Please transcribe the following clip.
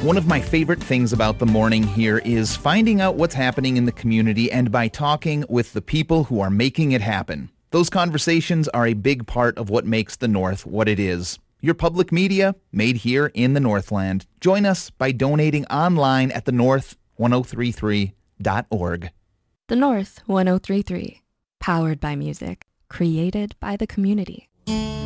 One of my favorite things about the morning here is finding out what's happening in the community and by talking with the people who are making it happen. Those conversations are a big part of what makes the North what it is. Your public media, made here in the Northland. Join us by donating online at thenorth1033.org. The North 1033, powered by music, created by the community.